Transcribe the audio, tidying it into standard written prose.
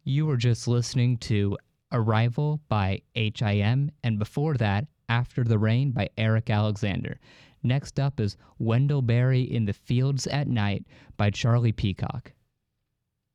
You were just listening to Arrival by HIM, and before that, After the Rain by Eric Alexander. Next up is Wendell Berry in the Fields at Night by Charlie Peacock.